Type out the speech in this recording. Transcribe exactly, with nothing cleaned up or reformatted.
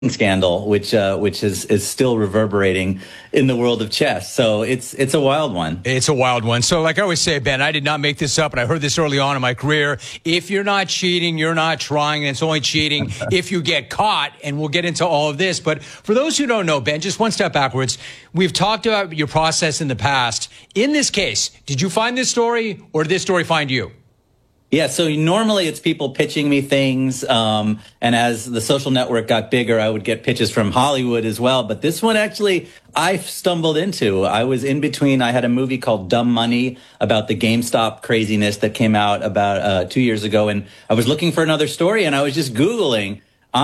scandal, which uh, which is is still reverberating in the world of chess. So it's it's a wild one. It's a wild one. So like I always say, Ben, I did not make this up, and I heard this early on in my career. If you're not cheating, you're not trying, and it's only cheating if you get caught. And we'll get into all of this. But for those who don't know, Ben, just one step backwards. We've talked about your process in the past. In this case, did you find this story, or did this story find you? Yeah, so normally it's people pitching me things, um, and as the social network got bigger, I would get pitches from Hollywood as well. But this one actually I stumbled into. I was in between. I had a movie called Dumb Money about the GameStop craziness that came out about uh, two years ago, and I was looking for another story, and I was just Googling